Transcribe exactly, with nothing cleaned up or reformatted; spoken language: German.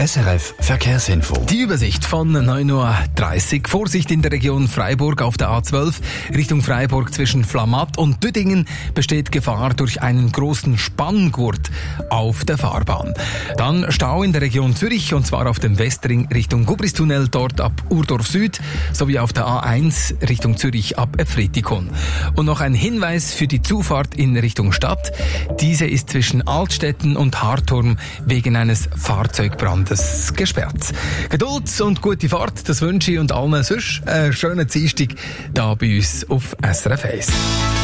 S R F Verkehrsinfo. Die Übersicht von neun Uhr dreißig. Vorsicht in der Region Freiburg auf der A zwölf. Richtung Freiburg zwischen Flamatt und Düdingen besteht Gefahr durch einen großen Spanngurt auf der Fahrbahn. Dann Stau in der Region Zürich, und zwar auf dem Westring Richtung Gubristunnel, dort ab Urdorf Süd, sowie auf der A eins Richtung Zürich ab Efretikon. Und noch ein Hinweis für die Zufahrt in Richtung Stadt. Diese ist zwischen Altstetten und Harturm wegen eines Fahrzeugbrandes gesperrt. Geduld und gute Fahrt, das wünsche ich, und allen sonst einen schönen Dienstag da bei uns auf S R F eins.